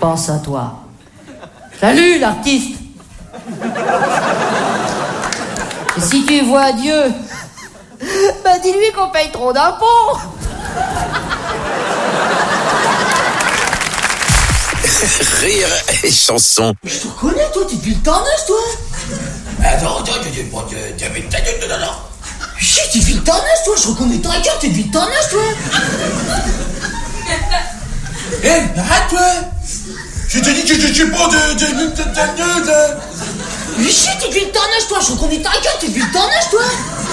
pense à toi. Salut, l'artiste. Et si tu vois Dieu, bah dis-lui qu'on paye trop d'impôts. Rire et chanson. Je te connais, toi, t'es depuis le Tarnage, toi. Attends, tu avais ta gueule de nana. Chut, t'es depuis le Tarnage, toi, je reconnais ta gueule, t'es depuis le Tarnage, toi. Hé, arrête-toi. Je te dis que je suis pas de. Mais chut, t'es depuis le Tarnage, toi, je reconnais ta gueule, t'es depuis le Tarnage, toi.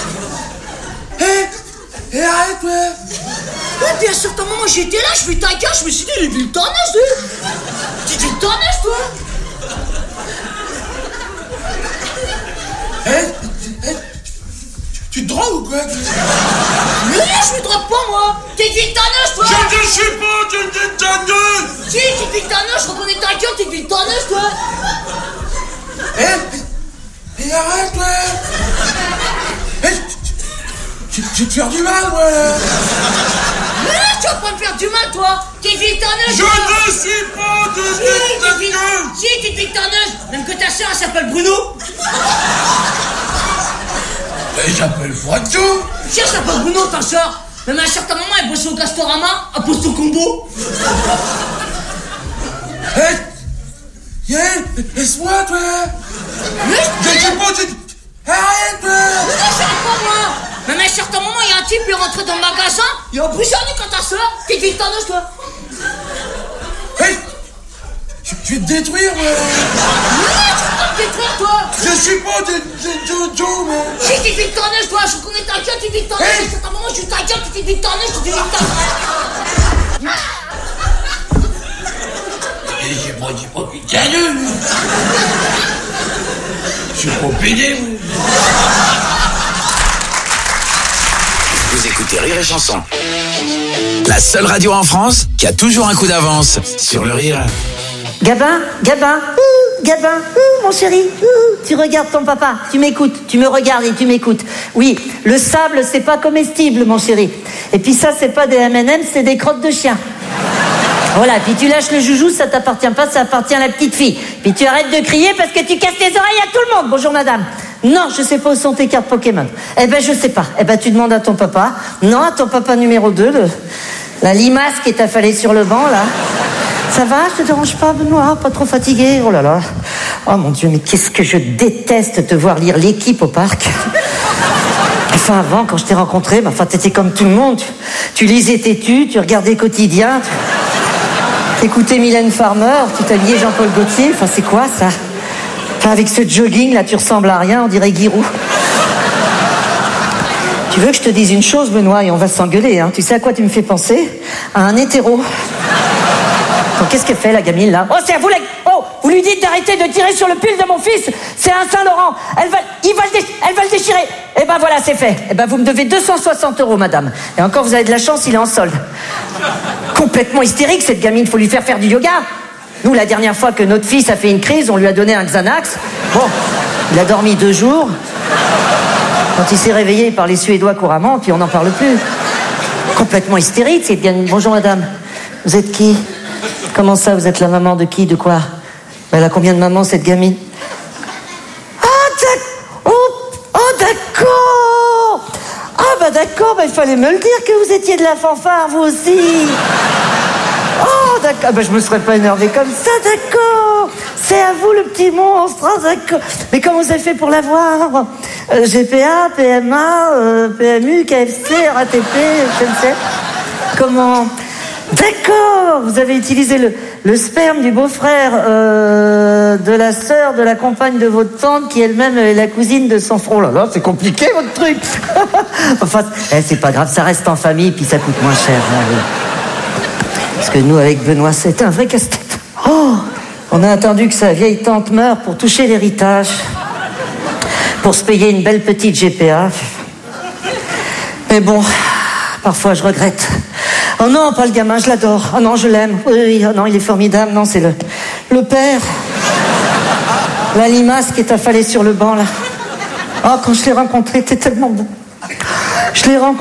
Hé, arrête-toi. Ouais, puis à un certain moment, j'étais là, je fais ta gueule, je me suis dit, il est depuis le Tarnage, toi. T'es depuis le Tarnage, toi. Tu te drogues ou quoi? Mais je me drogue pas, moi. T'es depuis le Tarnage, toi. Je ne suis pas de Tarnage. Si, t'es depuis le Tarnage, je reconnais ta gueule, t'es depuis le Tarnage, toi. Hé, arrête-toi. Tu te fais du mal, ouais. Mais là, tu vas pas me faire du mal, toi. T'es depuis le Tarnage, Je toi. ne suis pas de Tarnage. Si, t'es depuis le Tarnage. Même que ta soeur, elle s'appelle Bruno. Elle s'appelle Voiture. Si, elle s'appelle Bruno, ta soeur. Même à un certain moment, elle bossait au Castorama, à Posto Combo. Laisse-moi, toi. Mais Je ne suis pas de... Arrête, toi. mais je sais pas, moi. Même à un certain moment, il y a un type qui est rentré dans le magasin, il a emprisonné quand ta soeur. T'es depuis le Tarnage, toi. Je vais te détruire, moi. Mais tu vas te détruire, toi. Je suis pas de Jojo, moi. Si, t'es depuis le Tarnage, toi. Je reconnais ta gueule, t'es depuis le Tarnage. À un certain moment, je suis ta gueule, t'es depuis le Tarnage, t'es depuis le Tarnage. J'ai pas putain de... Je suis pas pédé, moi. Vous écoutez Rire et Chanson. La seule radio en France qui a toujours un coup d'avance sur le rire. Gabin, mon chéri, tu regardes ton papa, tu m'écoutes, tu me regardes et tu m'écoutes. Oui, le sable, c'est pas comestible, mon chéri. Et puis ça, c'est pas des M&M, c'est des crottes de chien. Voilà, puis tu lâches le joujou, ça t'appartient pas, ça appartient à la petite fille. Puis tu arrêtes de crier parce que tu casses les oreilles à tout le monde. Bonjour madame. Non, je sais pas où sont tes cartes Pokémon. Eh ben je sais pas. Eh ben tu demandes à ton papa. Non, à ton papa numéro 2, la limace qui est affalée sur le banc là. Ça va, je te dérange pas, Benoît? Pas trop fatigué? Oh là là. Oh mon Dieu, mais qu'est-ce que je déteste te voir lire L'équipe au parc. Enfin, avant, quand je t'ai rencontré, t'étais comme tout le monde. Tu lisais Têtu, tu regardais Quotidien, t'écoutais Mylène Farmer, tu t'habillais Jean-Paul Gaultier. Enfin, c'est quoi ça? Enfin, avec ce jogging là, tu ressembles à rien, on dirait Giroud. Tu veux que je te dise une chose, Benoît, et on va s'engueuler, hein? Tu sais à quoi tu me fais penser? À un hétéro. Donc, qu'est-ce qu'elle fait, la gamine, là? Oh, c'est à vous, Oh, vous lui dites d'arrêter de tirer sur le pull de mon fils. C'est un Saint-Laurent. Elle va le déchirer. Eh ben, voilà, c'est fait. Eh ben, vous me devez 260 €, madame. Et encore, vous avez de la chance, il est en solde. Complètement hystérique, cette gamine. Faut lui faire du yoga. Nous, la dernière fois que notre fils a fait une crise, on lui a donné un Xanax. Bon, il a dormi 2 jours. Quand il s'est réveillé, il parlait suédois couramment, puis on n'en parle plus. Complètement hystérique, cette gamine. Bonjour, madame. Vous êtes qui? Comment ça, vous êtes la maman de qui? De quoi? Elle a combien de mamans, cette gamine? D'accord. Ah, d'accord, il fallait me le dire que vous étiez de la fanfare, vous aussi. Oh, d'accord. Je me serais pas énervée comme ça, d'accord. C'est à vous, le petit monstre, d'accord. Mais comment vous avez fait pour l'avoir? GPA, PMA, PMU, KFC, RATP, SNCF. Comment? D'accord, vous avez utilisé le sperme du beau-frère de la sœur de la compagne de votre tante qui elle-même est la cousine de son frère. Oh là là, c'est compliqué votre truc. Enfin, c'est pas grave, ça reste en famille puis ça coûte moins cher. Hein, oui. Parce que nous, avec Benoît, c'est un vrai casse-tête. Oh, on a attendu que sa vieille tante meure pour toucher l'héritage, pour se payer une belle petite GPA. Mais bon, parfois je regrette. Oh non, pas le gamin, je l'adore. Oh non, je l'aime. Oui, oh non, il est formidable. Non, c'est le père. La limace qui est affalée sur le banc, là. Oh, quand je l'ai rencontré, t'es tellement beau. Je l'ai rencontré.